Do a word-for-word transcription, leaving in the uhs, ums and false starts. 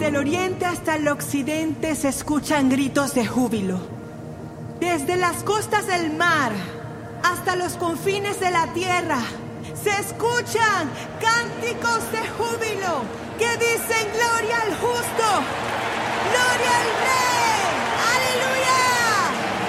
Desde el oriente hasta el occidente se escuchan gritos de júbilo. Desde las costas del mar hasta los confines de la tierra se escuchan cánticos de júbilo que dicen gloria al